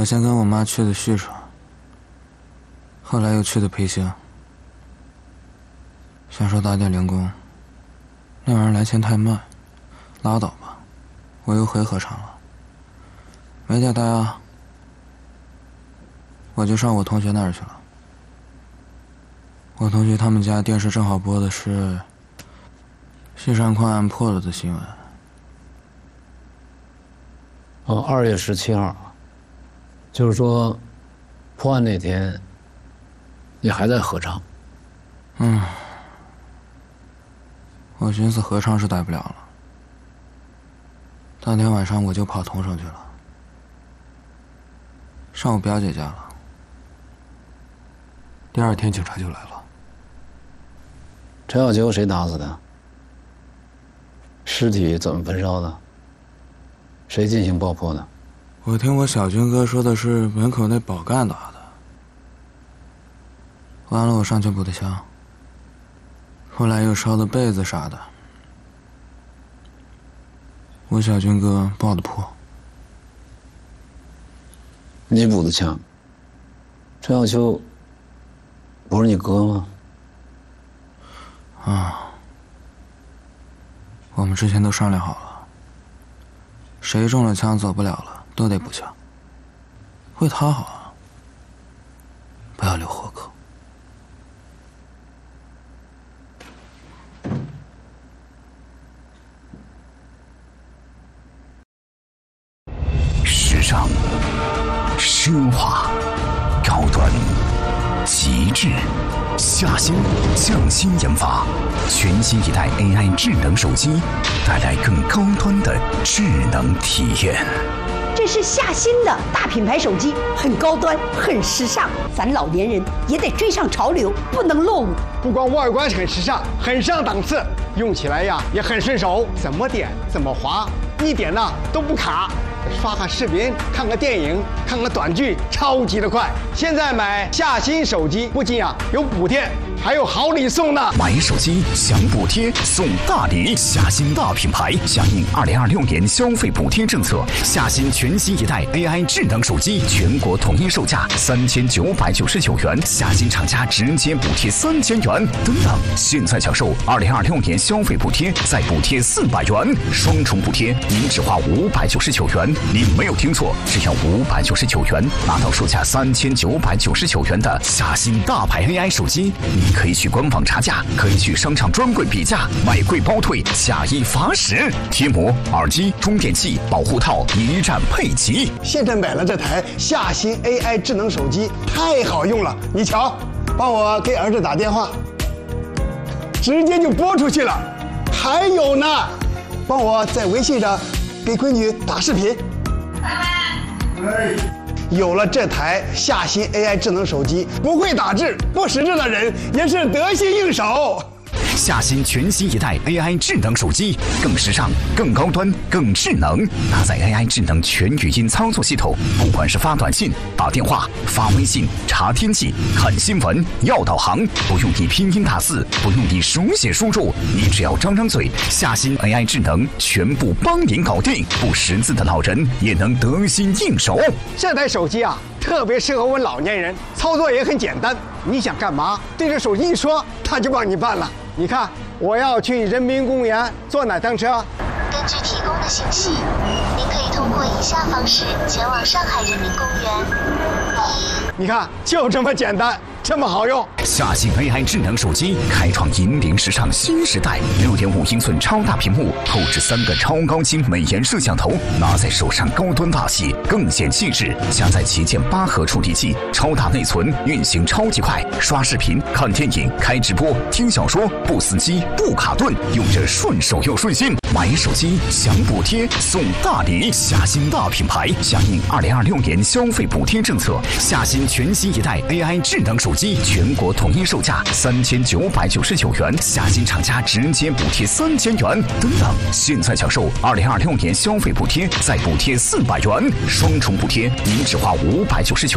先跟我妈去的旭川，后来又去的培兴。想说打点零工，那玩意儿来钱太慢，拉倒吧，我又回合场了。没地待啊，我就上我同学那儿去了。我同学他们家电视正好播的是西山矿案破了的新闻。 2月17号，就是说，破案那天，你还在合唱。 我寻思合唱是待不了了，当天晚上我就跑同省去了，上我表姐家了。第二天警察就来了。 陈小秋谁打死的？尸体怎么焚烧的？谁进行爆破的？ 我听我小军哥说的是门口那保干打的。完了，我上去补的枪，后来又烧的被子啥的。我小军哥爆的破。 你补的枪。陈小秋不是你哥吗？ 我们之前都商量好了，谁中了枪走不了了都得补枪，为他好啊，不要留活口。 时尚、奢华、高端、极致。夏新匠心研发全新一代 AI 智能手机，带来更高端的智能体验。 这是夏新的大品牌手机，很高端，很时尚。咱老年人也得追上潮流，不能落伍。 不光外观很时尚，很上档次，用起来呀也很顺手，怎么点怎么滑，一点呢都不卡。刷个视频，看个电影，看个短剧，超级的快。现在买夏新手机，不仅有补贴，还有好礼送呢。 买手机享补贴送大礼，夏新大品牌响应2026年消费补贴政策，夏新全新一代 AI 智能手机全国统一售价3999元，夏新厂家直接补贴3000元。等等，现在享受2026年消费补贴，再补贴400元，双重补贴，您只花599元。你没有听错，只要599元，拿到售价3999元的夏新大牌 AI 手机。你可以去官网查价，可以去商场专柜比价，买贵包退，下一罚10。贴膜、耳机、充电器、保护套一站配齐。 现在买了这台夏新 AI 智能手机，太好用了。你瞧，帮我给儿子打电话，直接就拨出去了。还有呢，帮我在微信上给闺女打视频。有了这台夏新 AI 智能手机，不会打字、不识字的人也是得心应手。 夏新全新一代 AI 智能手机，更时尚、更高端、更智能，搭载 AI 智能全语音操作系统，不管是发短信、打电话、发微信、查天气、看新闻、要导航，不用你拼音打字，不用你手写输入，你只要张张嘴，夏新 AI 智能全部帮您搞定，不识字的老人也能得心应手。 这台手机特别适合我们老年人，操作也很简单。你想干嘛，对着手机一说，它就帮你办了。你看，我要去人民公园坐哪趟车？ 根据提供的信息，您可以通过以下方式前往上海人民公园。 你看，就这么简单，这么好用。 夏新 AI 智能手机开创引领时尚新时代，6.5英寸超大屏幕，后置3个超高清美颜摄像头，拿在手上高端大气，更显气质。加载旗舰8核处理器，超大内存，运行超级快，刷视频、看电影、开直播、听小说，不死机、不卡顿，用着顺手又顺心。买手机享补贴送大礼，夏新大品牌响应2026年消费补贴政策，夏新全新一代 AI 智能手机全国统一售价3999元，夏新厂家直接补贴3000元。等等，现在享受2026年消费补贴，再补贴400元，双重补贴，您只花599